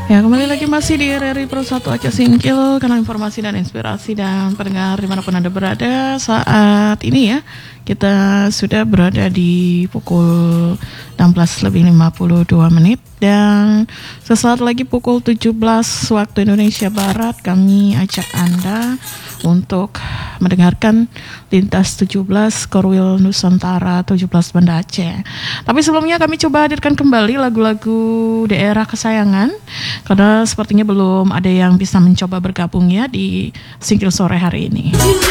Ya, kembali lagi masih di RRI Pro 1 Aceh Singkil, kanal informasi dan inspirasi dan pendengar dimanapun Anda berada. Saat ini ya, kita sudah berada di pukul 16:52 dan sesaat lagi pukul 17 waktu Indonesia Barat kami ajak Anda untuk mendengarkan Lintas 17 Korwil Nusantara 17 Banda Aceh. Tapi sebelumnya kami coba hadirkan kembali lagu-lagu daerah kesayangan, karena sepertinya belum ada yang bisa mencoba bergabung ya di Singkil sore hari ini.